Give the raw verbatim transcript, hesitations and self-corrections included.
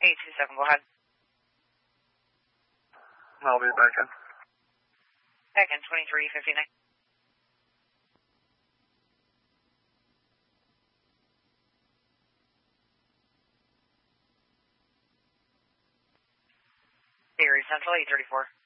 eight two seven, go ahead. I'll be back in. Back in twenty-three fifty-nine. Erie Central eight thirty-four.